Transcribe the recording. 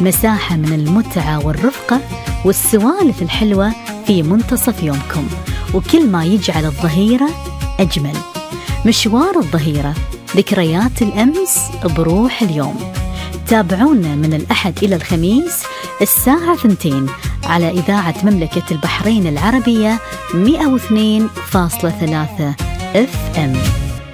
مساحة من المتعة والرفقة والسوالف الحلوة في منتصف يومكم، وكل ما يجعل الظهيرة أجمل. مشوار الظهيرة، ذكريات الأمس بروح اليوم. تابعونا من الأحد إلى الخميس الساعة 2 على إذاعة مملكة البحرين العربية 102.3 FM.